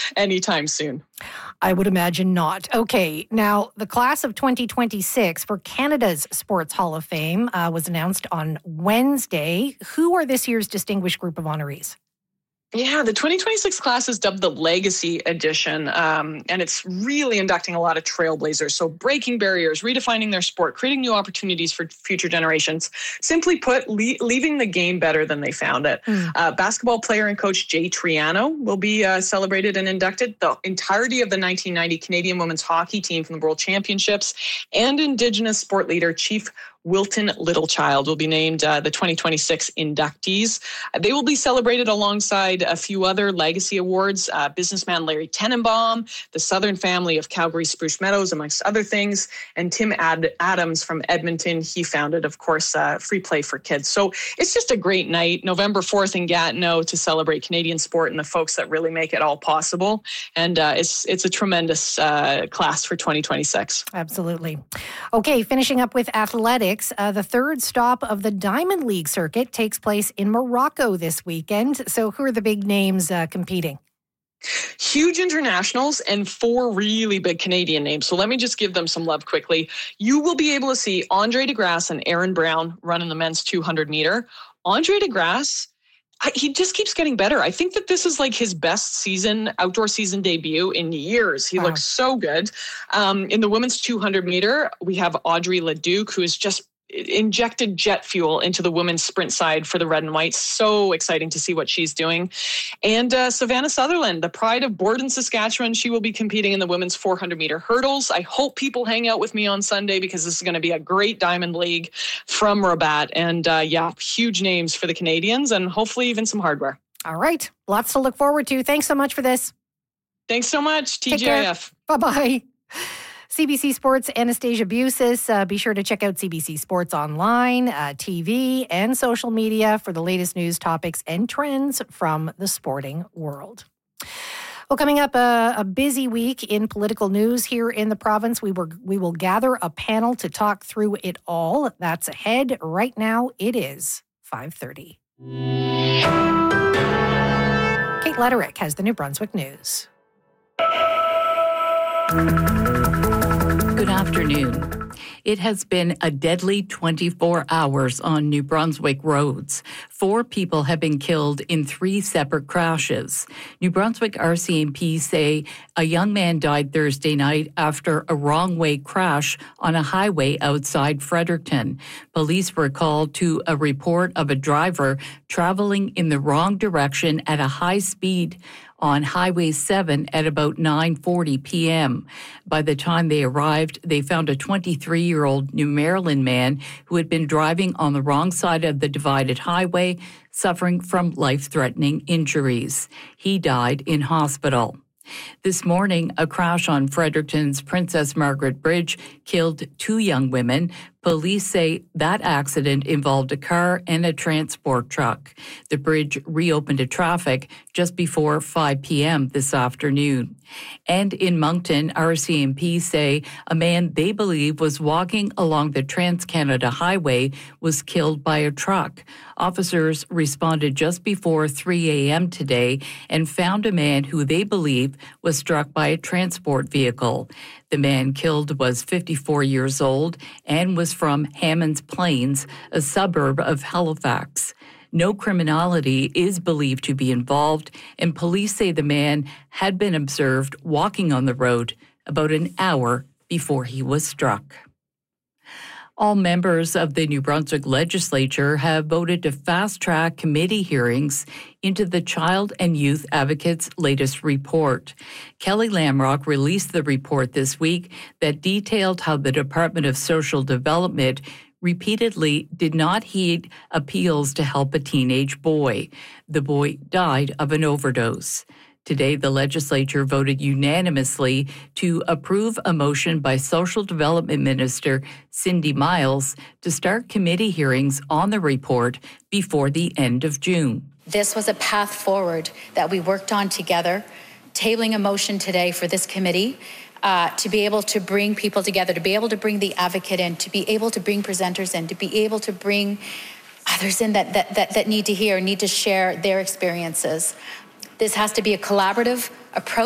anytime soon. I would imagine not. Okay, now the class of 2026 for Canada's Sports Hall of Fame was announced on Wednesday. Who are this year's distinguished group of honorees? Yeah, the 2026 class is dubbed the Legacy Edition, and it's really inducting a lot of trailblazers. So breaking barriers, redefining their sport, creating new opportunities for future generations. Simply put, leaving the game better than they found it. Basketball player and coach Jay Triano will be celebrated and inducted. The entirety of the 1990 Canadian women's hockey team from the World Championships and Indigenous sport leader Chief Wilton Littlechild will be named the 2026 inductees. They will be celebrated alongside a few other legacy awards, businessman Larry Tenenbaum, the Southern family of Calgary Spruce Meadows, amongst other things, and Tim Adams from Edmonton. He founded, of course, Free Play for Kids. So it's just a great night, November 4th in Gatineau, to celebrate Canadian sport and the folks that really make it all possible. And it's a tremendous class for 2026. Absolutely. Okay, finishing up with athletics. The third stop of the Diamond League circuit takes place in Morocco this weekend. So who are the big names competing? Huge internationals and 4 really big Canadian names. So let me just give them some love quickly. You will be able to see Andre DeGrasse and Aaron Brown run in the men's 200 meter. Andre DeGrasse, he just keeps getting better. I think that this is like his best outdoor season debut in years. He looks so good. In the women's 200 meter, we have Audrey Leduc, who is just injected jet fuel into the women's sprint side for the red and white. So exciting to see what she's doing. And Savannah Sutherland, the pride of Borden, Saskatchewan, she will be competing in the women's 400 meter hurdles. I hope people hang out with me on Sunday because this is going to be a great Diamond League from Rabat. And huge names for the Canadians and hopefully even some hardware. All right. Lots to look forward to. Thanks so much for this. Thanks so much. TGIF. Bye-bye. CBC Sports' Anastasia Busis. Be sure to check out CBC Sports online, TV, and social media for the latest news, topics, and trends from the sporting world. Well, coming up, a busy week in political news here in the province. We will gather a panel to talk through it all. That's ahead. Right now, it is 5:30. Kate Lederick has the New Brunswick news. Good afternoon. It has been a deadly 24 hours on New Brunswick roads. 4 people have been killed in 3 separate crashes. New Brunswick RCMP say a young man died Thursday night after a wrong-way crash on a highway outside Fredericton. Police were called to a report of a driver traveling in the wrong direction at a high speed on Highway 7 at about 9:40 p.m. By the time they arrived, they found a 23-year-old New Maryland man who had been driving on the wrong side of the divided highway, suffering from life-threatening injuries. He died in hospital. This morning, a crash on Fredericton's Princess Margaret Bridge killed 2 young women. Police say that accident involved a car and a transport truck. The bridge reopened to traffic just before 5 p.m. this afternoon. And in Moncton, RCMP say a man they believe was walking along the Trans-Canada Highway was killed by a truck. Officers responded just before 3 a.m. today and found a man who they believe was struck by a transport vehicle. The man killed was 54 years old and was from Hammonds Plains, a suburb of Halifax. No criminality is believed to be involved, and police say the man had been observed walking on the road about an hour before he was struck. All members of the New Brunswick Legislature have voted to fast-track committee hearings into the Child and Youth Advocate's latest report. Kelly Lamrock released the report this week that detailed how the Department of Social Development repeatedly did not heed appeals to help a teenage boy. The boy died of an overdose. Today, the legislature voted unanimously to approve a motion by Social Development Minister Cindy Miles to start committee hearings on the report before the end of June. This was a path forward that we worked on together, tabling a motion today for this committee to be able to bring people together, to be able to bring the advocate in, to be able to bring presenters in, to be able to bring others in that need to hear, need to share their experiences. This has to be a collaborative approach.